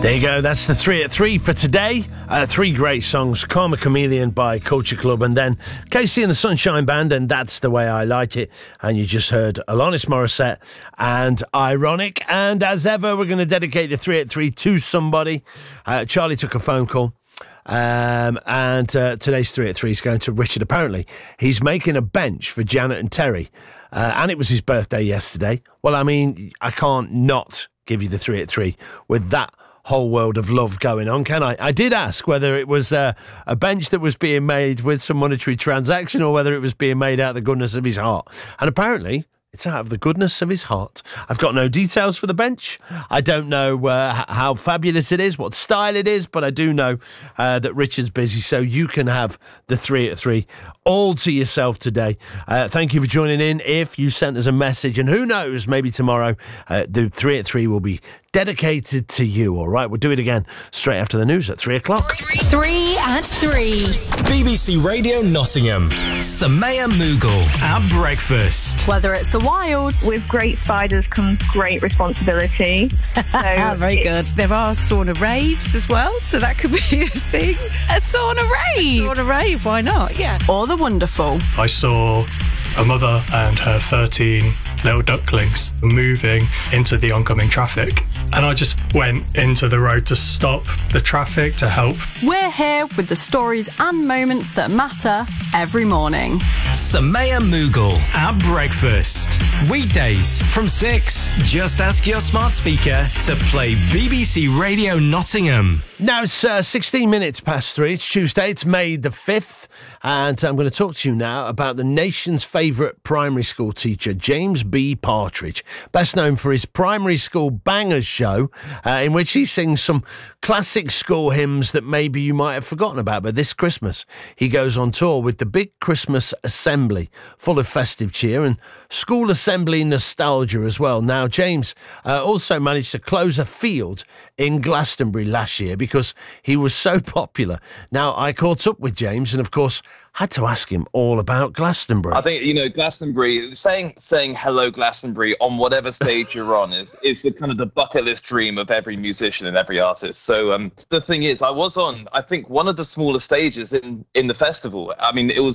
There you go, that's the 3 at 3 for today. Three great songs, Karma Chameleon by Culture Club, and then Casey and the Sunshine Band, and That's the Way I Like It. And you just heard Alanis Morissette and Ironic. And as ever, we're going to dedicate the 3 at 3 to somebody. Charlie took a phone call. And today's 3 at 3 is going to Richard. Apparently, he's making a bench for Janet and Terry. And it was his birthday yesterday. Well, I mean, I can't not give you the 3 at 3 with that whole world of love going on, can I? I did ask whether it was a bench that was being made with some monetary transaction or whether it was being made out of the goodness of his heart. And apparently, it's out of the goodness of his heart. I've got no details for the bench. I don't know how fabulous it is, what style it is, but I do know that Richard's busy, so you can have the 3 at 3 all to yourself today. Thank you for joining in. If you sent us a message, and who knows, maybe tomorrow, the 3 at 3 will be dedicated to you, all right? We'll do it again straight after the news at 3 o'clock. 3 at 3. BBC Radio Nottingham. Samaya Mughal at breakfast. Whether it's the wild. With great spiders comes great responsibility. So very good. There are sauna raves as well, so that could be a thing. A sauna rave. Sauna rave, why not? Yeah. Or the wonderful. I saw a mother and her 13 little ducklings moving into the oncoming traffic. And I just went into the road to stop the traffic to help. We're here with the stories and moments that matter every morning. Samaya Mughal at breakfast. Weekdays from 6. Just ask your smart speaker to play BBC Radio Nottingham. Now it's 16 minutes past 3. It's Tuesday. It's May the 5th. And I'm going to talk to you now about the nation's favourite primary school teacher, James B. Partridge, best known for his primary school bangers show, in which he sings some classic school hymns that maybe you might have forgotten about. But this Christmas, he goes on tour with the Big Christmas Assembly, full of festive cheer and school assembly nostalgia as well. Now, James also managed to close a field in Glastonbury last year because he was so popular. Now, I caught up with James and, of course, had to ask him all about Glastonbury. I think, Glastonbury, saying hello Glastonbury on whatever stage you're on is the kind of the bucket list dream of every musician and every artist. So the thing is, I was on, I think, one of the smaller stages in the festival. I mean, it was